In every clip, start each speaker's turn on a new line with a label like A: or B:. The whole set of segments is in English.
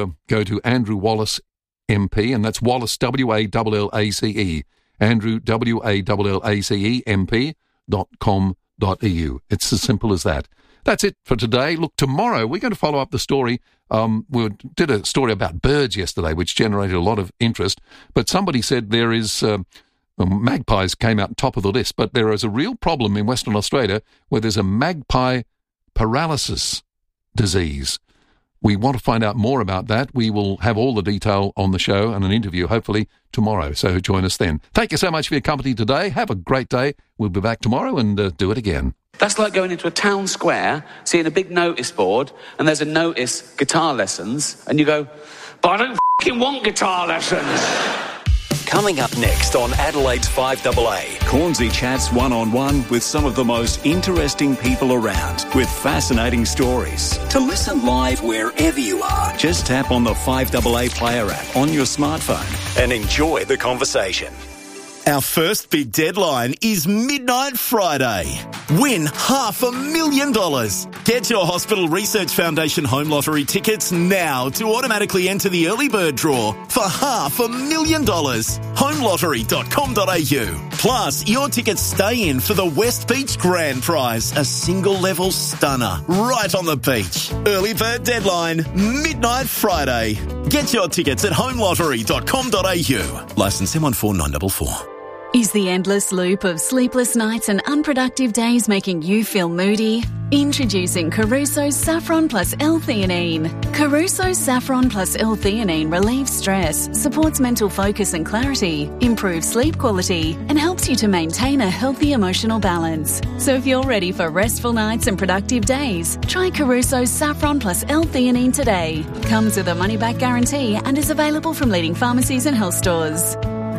A: go to Andrew Wallace MP, and that's Wallace, W-A-L-L-A-C-E, Andrew, W-A-L-L-A-C-E, MP.com.au. It's as simple as that. That's it for today. Look, tomorrow we're going to follow up the story. We did a story about birds yesterday, which generated a lot of interest, but somebody said there is... magpies came out top of the list, but there is a real problem in Western Australia where there's a magpie paralysis disease. We want to find out more about that. We will have all the detail on the show and an interview, hopefully, tomorrow. So join us then. Thank you so much for your company today. Have a great day. We'll be back tomorrow and do it again.
B: That's like going into a town square, seeing a big notice board, and there's a notice, guitar lessons, and you go, but I don't f***ing want guitar lessons.
C: Coming up next on Adelaide's 5AA, Cornsey chats one-on-one with some of the most interesting people around with fascinating stories. To listen live wherever you are, just tap on the 5AA Player app on your smartphone and enjoy the conversation.
D: Our first big deadline is Midnight Friday. Win $500,000. Get your Hospital Research Foundation Home Lottery tickets now to automatically enter the early bird draw for $500,000. Homelottery.com.au. Plus, your tickets stay in for the West Beach Grand Prize, a single-level stunner right on the beach. Early bird deadline, Midnight Friday. Get your tickets at homelottery.com.au. Licence M14944.
E: Is the endless loop of sleepless nights and unproductive days making you feel moody? Introducing Caruso's Saffron Plus L-Theanine. Caruso's Saffron Plus L-Theanine relieves stress, supports mental focus and clarity, improves sleep quality, and helps you to maintain a healthy emotional balance. So if you're ready for restful nights and productive days, try Caruso's Saffron Plus L-Theanine today. Comes with a money-back guarantee and is available from leading pharmacies and health stores.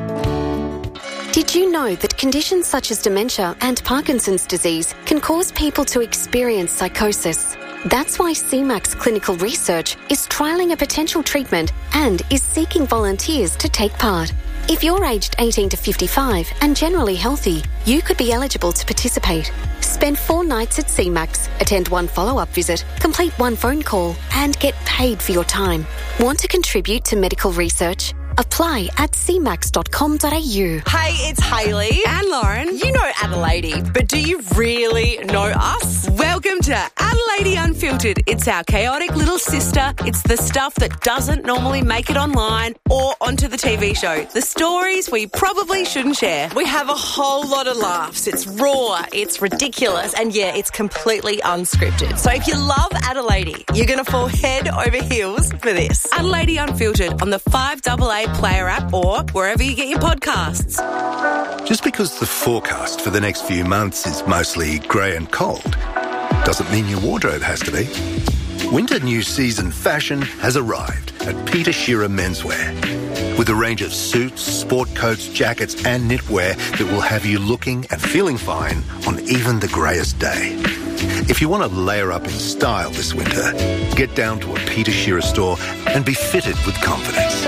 F: Did you know that conditions such as dementia and Parkinson's disease can cause people to experience psychosis? That's why CMAX Clinical Research is trialling a potential treatment and is seeking volunteers to take part. If you're aged 18 to 55 and generally healthy, you could be eligible to participate. Spend 4 nights at CMAX, attend 1 follow-up visit, complete 1 phone call, and get paid for your time. Want to contribute to medical research? Apply at cmax.com.au.
G: Hey, it's Hayley and Lauren. You know Adelaide, but do you really know us? Welcome to Adelaide Unfiltered. It's our chaotic little sister. It's the stuff that doesn't normally make it online or onto the TV show. The stories we probably shouldn't share. We have a whole lot of laughs. It's raw, it's ridiculous, and yeah, it's completely unscripted. So if you love Adelaide, you're going to fall head over heels for this. Adelaide Unfiltered on the 5AA Player app or wherever you get your podcasts.
H: Just because the forecast for the next few months is mostly grey and cold doesn't mean your wardrobe has to be. Winter new season fashion has arrived at Peter Shearer Menswear with a range of suits, sport coats, jackets and knitwear that will have you looking and feeling fine on even the greyest day. If you want to layer up in style this winter, get down to a Peter Shearer store and be fitted with confidence.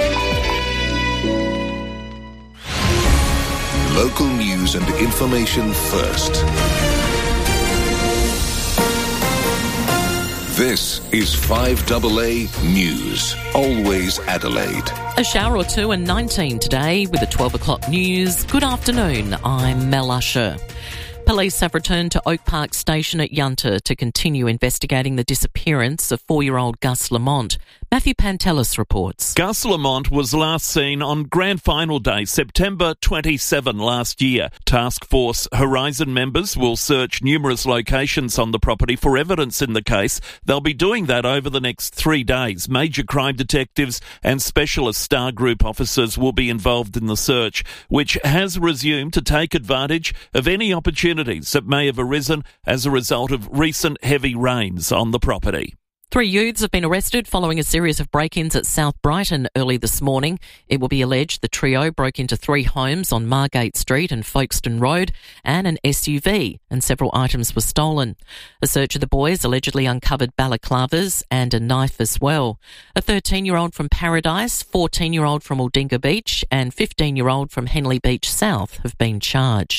I: Local news and information first. This is 5AA News. Always Adelaide.
J: A shower or two and 19 today with the 12 o'clock news. Good afternoon, I'm Mel Usher. Police have returned to Oak Park Station at Yunta to continue investigating the disappearance of 4-year-old Gus Lamont. Matthew Pantelis reports.
K: Gus Lamont was last seen on Grand Final Day, September 27 last year. Task Force Horizon members will search numerous locations on the property for evidence in the case. They'll be doing that over the next 3 days. Major crime detectives and specialist Star Group officers will be involved in the search, which has resumed to take advantage of any opportunities that may have arisen as a result of recent heavy rains on the property.
J: 3 youths have been arrested following a series of break-ins at South Brighton early this morning. It will be alleged the trio broke into 3 homes on Margate Street and Folkestone Road and an SUV, and several items were stolen. A search of the boys allegedly uncovered balaclavas and a knife as well. A 13-year-old from Paradise, 14-year-old from Aldinga Beach and 15-year-old from Henley Beach South have been charged.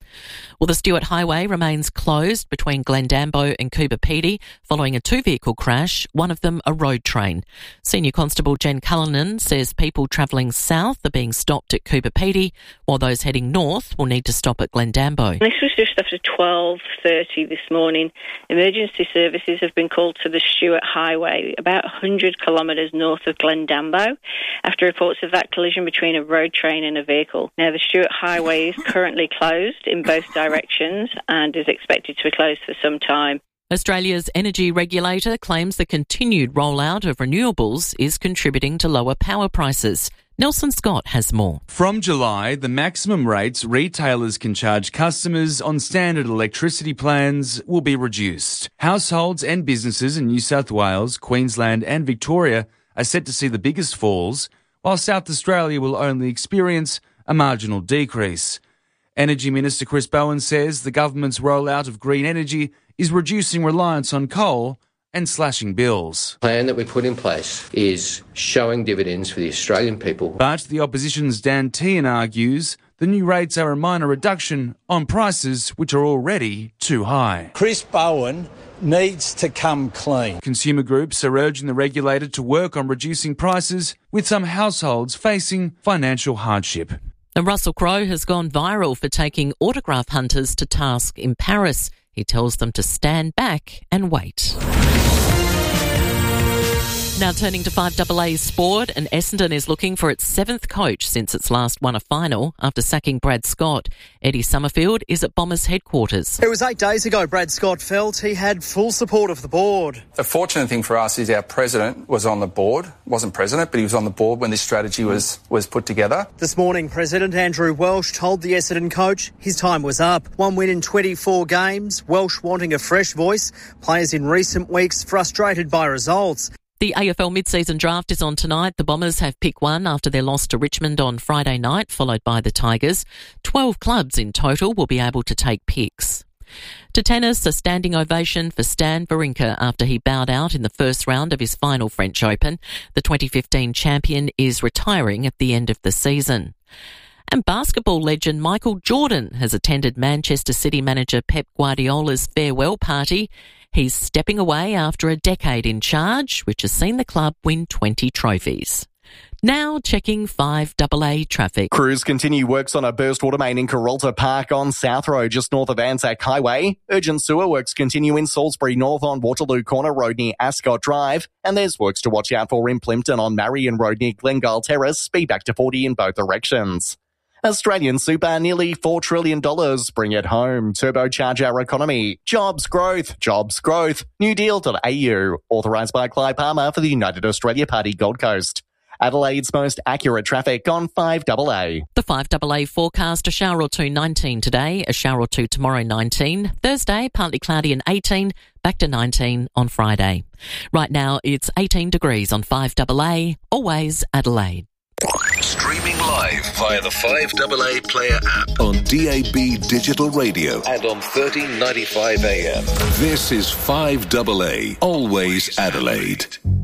J: Well, the Stuart Highway remains closed between Glendambo and Coober Pedy following a two-vehicle crash, one of them a road train. Senior Constable Jen Cullinan says people travelling south are being stopped at Coober Pedy, while those heading north will need to stop at Glendambo.
L: This was just after 12:30 this morning. Emergency services have been called to the Stuart Highway, about 100 kilometres north of Glendambo, after reports of that collision between a road train and a vehicle. Now, the Stuart Highway is currently closed in both directions and is expected to be closed for some time.
J: Australia's energy regulator claims the continued rollout of renewables is contributing to lower power prices. Nelson Scott has more.
M: From July, the maximum rates retailers can charge customers on standard electricity plans will be reduced. Households and businesses in New South Wales, Queensland and Victoria are set to see the biggest falls, while South Australia will only experience a marginal decrease. Energy Minister Chris Bowen says the government's rollout of green energy is reducing reliance on coal and slashing bills.
N: The plan that we put in place is showing dividends for the Australian people.
M: But the opposition's Dan Tehan argues the new rates are a minor reduction on prices which are already too high.
O: Chris Bowen needs to come clean.
M: Consumer groups are urging the regulator to work on reducing prices, with some households facing financial hardship.
J: And Russell Crowe has gone viral for taking autograph hunters to task in Paris. He tells them to stand back and wait. Now turning to 5AA sport, and Essendon is looking for its seventh coach since its last won a final after sacking Brad Scott. Eddie Summerfield is at Bombers headquarters.
P: It was 8 days ago Brad Scott felt he had full support of the board.
Q: The fortunate thing for us is our president was on the board, wasn't president, but he was on the board when this strategy was put together.
P: This morning, President Andrew Welsh told the Essendon coach his time was up. One win in 24 games, Welsh wanting a fresh voice, players in recent weeks frustrated by results.
J: The AFL mid-season draft is on tonight. The Bombers have pick one after their loss to Richmond on Friday night, followed by the Tigers. 12 clubs in total will be able to take picks. To tennis, a standing ovation for Stan Wawrinka after he bowed out in the first round of his final French Open. The 2015 champion is retiring at the end of the season. And basketball legend Michael Jordan has attended Manchester City manager Pep Guardiola's farewell party. He's stepping away after a decade in charge, which has seen the club win 20 trophies. Now checking 5AA traffic.
R: Crews continue works on a burst water main in Carolta Park on South Road, just north of Anzac Highway. Urgent sewer works continue in Salisbury North on Waterloo Corner Road near Ascot Drive. And there's works to watch out for in Plympton on Marion Road near Glengyle Terrace. Speed back to 40 in both directions. Australian super, nearly $4 trillion. Bring it home. Turbocharge our economy. Jobs growth. Newdeal.au. Authorised by Clive Palmer for the United Australia Party Gold Coast. Adelaide's most accurate traffic on 5AA.
J: The 5AA forecast, a shower or two 19 today, a shower or two tomorrow 19. Thursday, partly cloudy and 18, back to 19 on Friday. Right now, it's 18 degrees on 5AA, always Adelaide.
I: Streaming live via the 5AA Player app on DAB Digital Radio and on 1395 AM. This is 5AA, always Adelaide.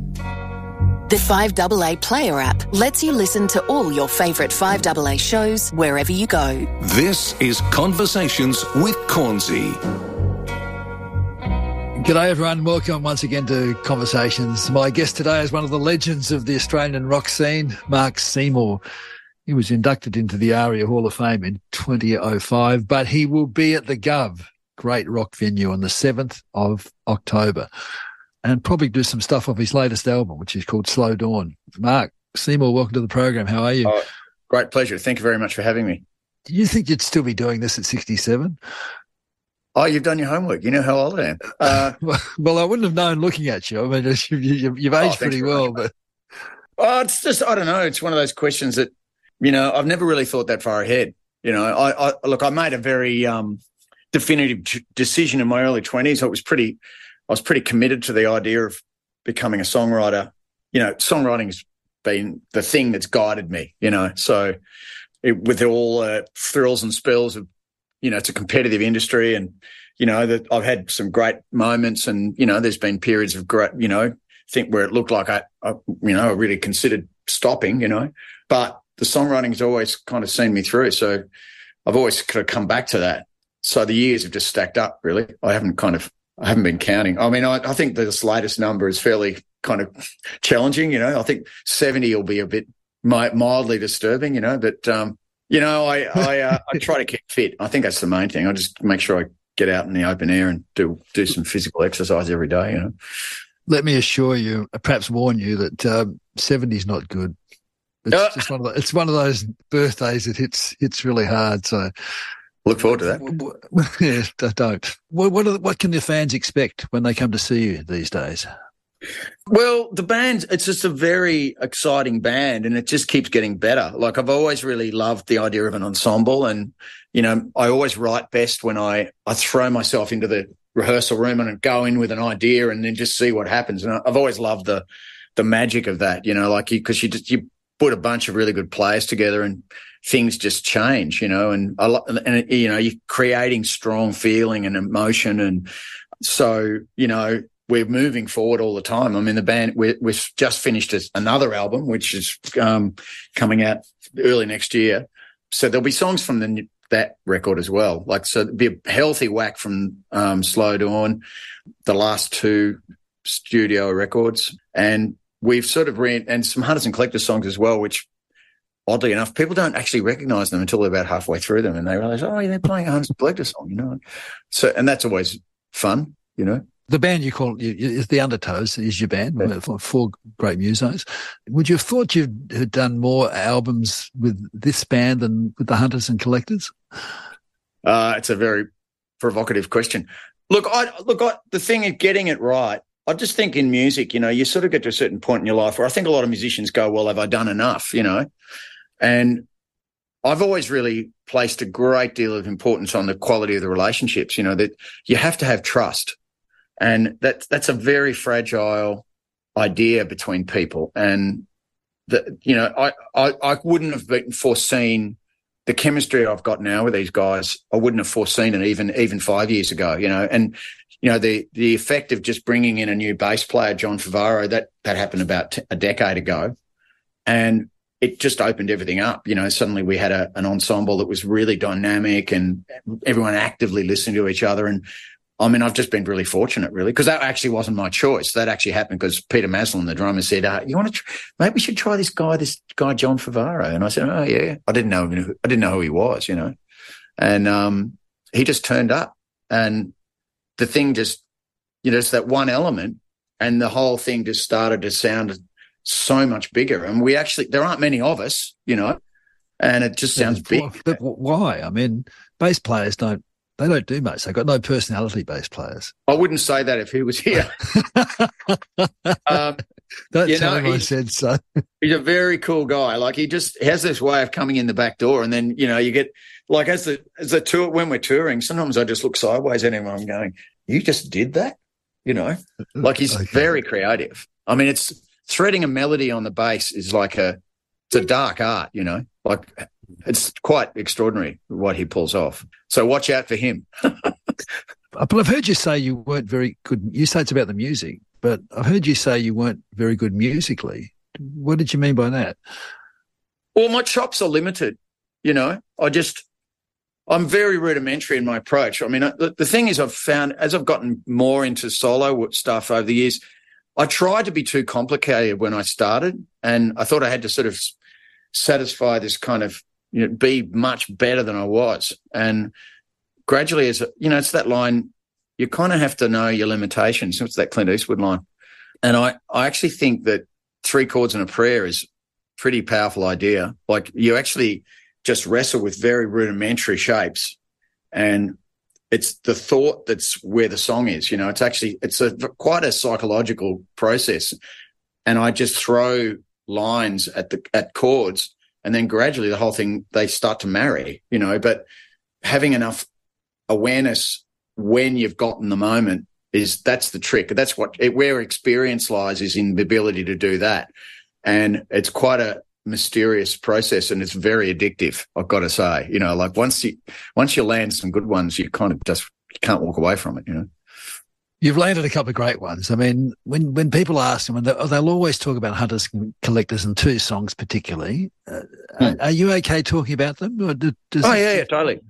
S: The 5AA Player app lets you listen to all your favourite 5AA shows wherever you go.
I: This is Conversations with Cornsey.
T: G'day everyone, welcome once again to Conversations. My guest today is one of the legends of the Australian rock scene, Mark Seymour. He was inducted into the ARIA Hall of Fame in 2005, but he will be at the Gov, great rock venue, on the 7th of October, and probably do some stuff off his latest album, which is called Slow Dawn. Mark Seymour, welcome to the program. How are you?
U: Oh, great pleasure. Thank you very much for having me.
T: Do you think you'd still be doing this at 67?
U: Oh, you've done your homework. You know how old I am.
T: Well, I wouldn't have known looking at you. I mean, you've aged pretty well. But
U: it's just, I don't know. It's one of those questions that, you know, I've never really thought that far ahead. You know, I made a very definitive decision in my early 20s. I was pretty committed to the idea of becoming a songwriter. You know, songwriting has been the thing that's guided me, you know. So with all thrills and spills of, you know, it's a competitive industry, and, you know, that I've had some great moments, and, you know, there's been periods of great, you know, think where it looked like I really considered stopping, you know, but the songwriting has always kind of seen me through. So I've always kind of come back to that. So the years have just stacked up, really. I haven't been counting. I mean, I think this latest number is fairly kind of challenging, you know. I think 70 will be a bit mildly disturbing, you know, but, you know, I try to keep fit. I think that's the main thing. I just make sure I get out in the open air and do some physical exercise every day, you know.
T: Let me assure you, perhaps warn you, that 70 is not good. It's just it's one of those birthdays that hits really hard. So
U: look forward to that.
T: Yeah, don't. What can the fans expect when they come to see you these days?
U: Well, the band, it's just a very exciting band, and it just keeps getting better. Like, I've always really loved the idea of an ensemble, and, you know, I always write best when I throw myself into the rehearsal room and go in with an idea and then just see what happens. And I've always loved the magic of that, you know, like because you put a bunch of really good players together and things just change, you know, and you know, you're creating strong feeling and emotion. And so, you know, we're moving forward all the time. I mean, the band, we've just finished another album, which is coming out early next year. So there'll be songs from that record as well. Like, so it'll be a healthy whack from Slow Dawn, the last two studio records. And we've sort of and some Hunters and Collectors songs as well, which, oddly enough, people don't actually recognise them until they're about halfway through them, and they realise, oh, yeah, they're playing a Hunters and Collectors song, you know. So, and that's always fun, you know.
T: The band you call is the Undertows, is your band, four great musos. Would you have thought you'd have done more albums with this band than with the Hunters and Collectors?
U: It's a very provocative question. Look, the thing is getting it right. I just think in music, you know, you sort of get to a certain point in your life where I think a lot of musicians go, well, have I done enough, you know? And I've always really placed a great deal of importance on the quality of the relationships, you know, that you have to have trust. And that's a very fragile idea between people. And, you know, I wouldn't have foreseen the chemistry I've got now with these guys. I wouldn't have foreseen it even 5 years ago, you know. And, you know, the effect of just bringing in a new bass player, John Favaro, that happened about a decade ago, and it just opened everything up. You know, suddenly we had an ensemble that was really dynamic and everyone actively listening to each other. And I mean, I've just been really fortunate, really, because that actually wasn't my choice. That actually happened because Peter Maslin, the drummer, said, "You want to? Maybe we should try this guy John Favaro." And I said, "Oh yeah." I didn't know who he was, you know, and he just turned up, and the thing just, you know, it's that one element, and the whole thing just started to sound so much bigger. And there aren't many of us, you know, and it just sounds big.
T: But why? I mean, bass players don't do much. They've got no personality, bass players.
U: I wouldn't say that if he was here.
T: Don't tell him I said so.
U: He's a very cool guy. Like, he just has this way of coming in the back door, and then, you know, you get, like, as the tour, when we're touring, sometimes I just look sideways at him and I'm going, you just did that? You know? Like, he's very creative. I mean, it's threading a melody on the bass is like it's a dark art, you know? Like, it's quite extraordinary what he pulls off. So watch out for him.
T: But I've heard you say you weren't very good. You say it's about the music, but I've heard you say you weren't very good musically. What did you mean by that?
U: Well, my chops are limited, you know. I'm very rudimentary in my approach. I mean, the thing is, I've found as I've gotten more into solo stuff over the years, I tried to be too complicated when I started, and I thought I had to sort of satisfy this kind of, you know, be much better than I was. And gradually, as you know, it's that line, you kind of have to know your limitations. It's that Clint Eastwood line. And I actually think that 3 chords and a prayer is a pretty powerful idea. Like, you actually just wrestle with very rudimentary shapes, and it's the thought that's where the song is. You know, it's quite a psychological process. And I just throw lines at chords, and then gradually the whole thing, they start to marry, you know. But having enough awareness when you've gotten the moment that's the trick. That's where experience lies, is in the ability to do that. And it's quite a mysterious process, and it's very addictive, I've got to say. You know, like, once you land some good ones, you kind of just can't walk away from it, you know.
T: You've landed a couple of great ones. I mean, when people ask them, they'll always talk about Hunters and Collectors, and 2 songs particularly. Are you okay talking about them? Or
U: yeah, totally.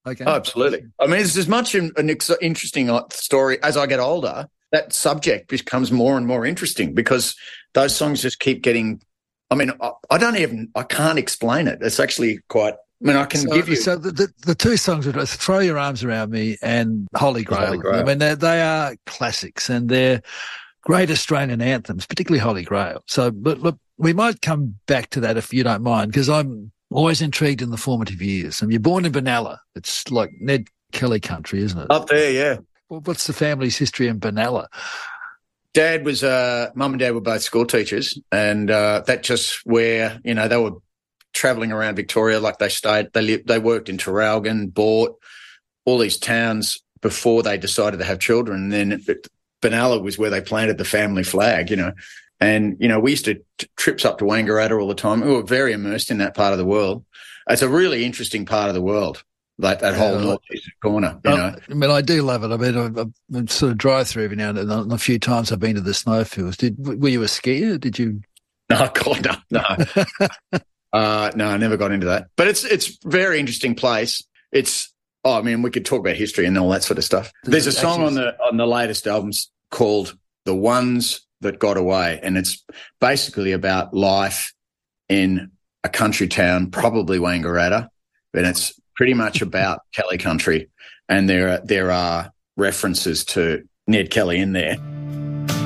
T: Okay.
U: Oh, absolutely. I mean, it's as much an interesting story as I get older. That subject becomes more and more interesting because those songs just keep getting. I mean, I can't explain it. It's actually quite. I mean, I can give you.
T: So the two songs are "Throw Your Arms Around Me" and "Holy Grail."
U: Holy Grail.
T: I mean, they are classics and they're great Australian anthems, particularly "Holy Grail." So, but look, we might come back to that if you don't mind, because I'm always intrigued in the formative years. And you're born in Benalla. It's like Ned Kelly country, isn't it?
U: Up there, yeah.
T: Well, what's the family's history in Benalla?
U: Dad was, mum and dad were both school teachers, and that just where, you know, they were travelling around Victoria, like they worked in Traralgon, bought all these towns before they decided to have children. And then Benalla was where they planted the family flag, you know. And, you know, we used to trips up to Wangaratta all the time. We were very immersed in that part of the world. It's a really interesting part of the world, like that whole northeastern corner, you know.
T: I mean, I do love it. I mean, I sort of drive through every now and then. And a few times I've been to the snowfields. Were you a skier? Did you?
U: No, God, no. No, I never got into that. But it's a very interesting place. I mean, we could talk about history and all that sort of stuff. There's a song on the latest albums called "The Ones That Got Away," and it's basically about life in a country town, probably Wangaratta, and it's pretty much about Kelly country. And there are references to Ned Kelly in there.